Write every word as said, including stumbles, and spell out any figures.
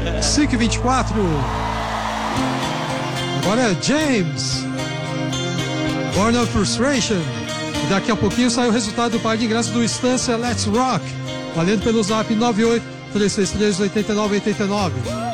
cinco e vinte e quatro. Agora é James. Born of Frustration. E daqui a pouquinho sai o resultado do par de ingressos do Estância Let's Rock. Valendo pelo zap nove oito três seis três oito nove oito nove.